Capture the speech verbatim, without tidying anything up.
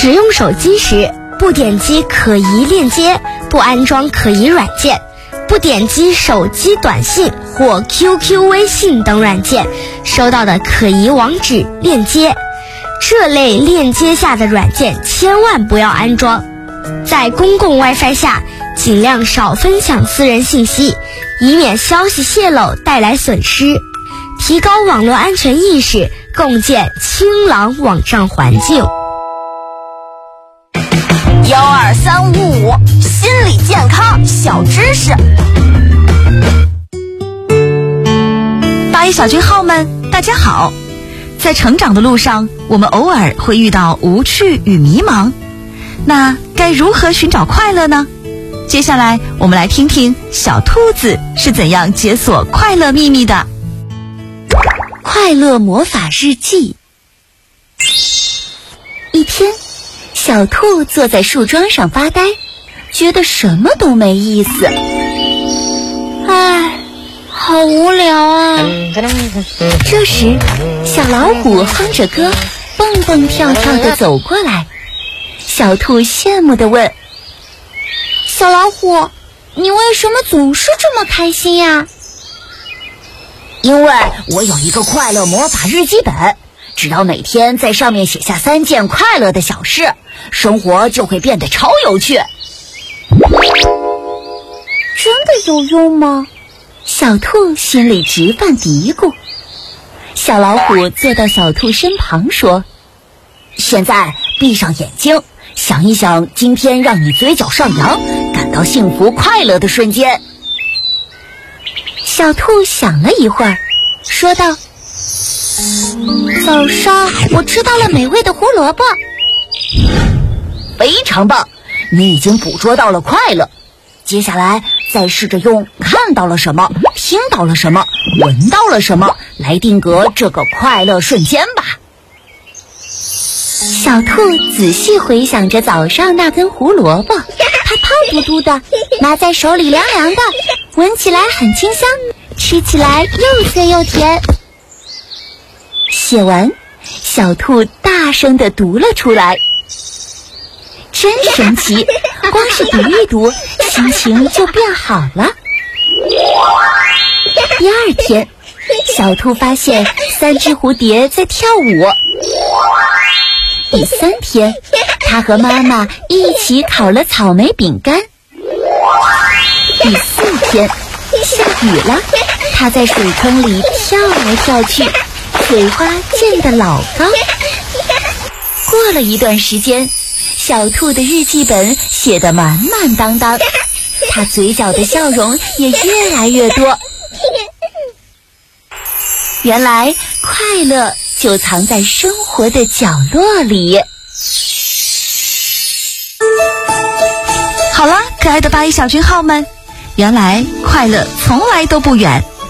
使用手机时，不点击可疑链接，不安装可疑软件，不点击手机短信或 Q Q 微信等软件收到的可疑网址链接。这类链接下的软件千万不要安装。在公共 WiFi 下，尽量少分享私人信息，以免消息泄露带来损失。提高网络安全意识，共建清朗网上环境。 幺二三五五，心理健康小知识。 八一小军号们，大家好。在成长的路上，我们偶尔会遇到无趣与迷茫，那该如何寻找快乐呢？接下来我们来听听小兔子是怎样解锁快乐秘密的。 快乐魔法日记。一天，小兔坐在树桩上发呆，觉得什么都没意思。唉，好无聊啊！这时，小老虎哼着歌，蹦蹦跳跳地走过来。小兔羡慕地问：“小老虎，你为什么总是这么开心呀？” 因为我有一个快乐魔法日记本，只要每天在上面写下三件快乐的小事，生活就会变得超有趣。 真的有用吗？小兔心里直犯嘀咕。小老虎坐到小兔身旁说：“ 现在闭上眼睛，想一想今天让你嘴角上扬，感到幸福快乐的瞬间。” 小兔想了一会儿，说道：“早上我吃到了美味的胡萝卜。” 非常棒，你已经捕捉到了快乐。接下来再试着用看到了什么、听到了什么、闻到了什么来定格这个快乐瞬间吧。 小兔仔细回想着早上那根胡萝卜，它胖嘟嘟的，拿在手里凉凉的，闻起来很清香，吃起来又脆又甜。写完，小兔大声地读了出来。真神奇，光是读一读，心情就变好了。第二天，小兔发现三只蝴蝶在跳舞。第三天，它和妈妈一起烤了草莓饼干。第四天，下雨了，它在水坑里跳来跳去，水花溅得老高。过了一段时间，小兔的日记本写得满满当当，它嘴角的笑容也越来越多。原来快乐就藏在生活的角落里。 好了，可爱的八一小军号们，原来快乐从来都不远。